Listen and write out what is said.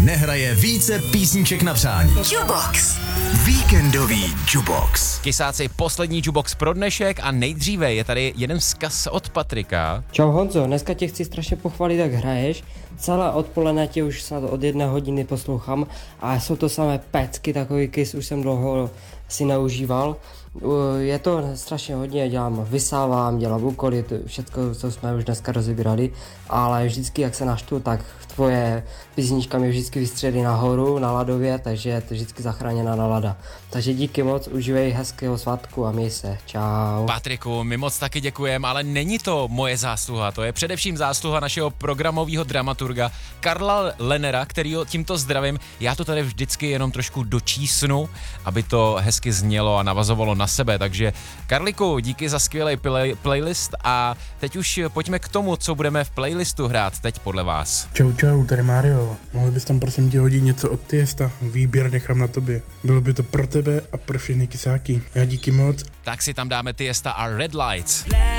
nehraje více písniček na přání. Jukebox. Víkendový Jukebox. Kysáci, poslední Jukebox pro dnešek a nejdříve je tady jeden vzkaz od Patrika. Čau Honzo, dneska tě chci strašně pochválit, jak hraješ. Celé odpoledne tě už snad od 1 hodiny poslouchám a jsou to samé pecky, takový kys už jsem dlouho si neužíval. Je to strašně hodně, vysávám, dělám úkoly, to všechno, co jsme už dneska rozebírali, ale vždycky, jak se naštvu, tak tvoje písnička mě vždycky vystřelí nahoru, na ladově, takže je to vždycky zachráněná nálada. Takže díky moc, užívej hezkého svátku a měj se, čau. Patriku, my moc taky děkujeme, ale není to moje zásluha, to je především zásluha našeho programového dramaturga Karla Lennera, kterýho tímto zdravím. Já to tady vždycky jenom trošku dočísnu, aby to hezky znělo a navazovalo na sebe, takže Karliku, díky za skvělý playlist a teď už pojďme k tomu, co budeme v playlistu hrát teď podle vás. Čau, tady Mário. Mohl bys tam prosím tě hodit něco od Tiesta? Výběr nechám na tobě. Bylo by to pro tebe a pro všechny kysáky. Já díky moc. Tak si tam dáme Tiesta a Red Lights.